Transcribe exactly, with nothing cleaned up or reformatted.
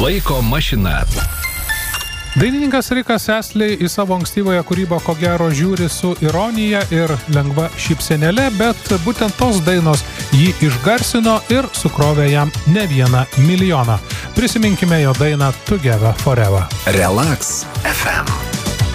Laiko mašina. Dainininkas Rikas Astley į savo ankstyvąją kūrybą ko gero žiūri su ironija ir lengva šypsenėle, bet būtent tos dainos jį išgarsino ir sukrovė jam ne vieną milijoną. Prisiminkime jo dainą Together Forever. Relax F M.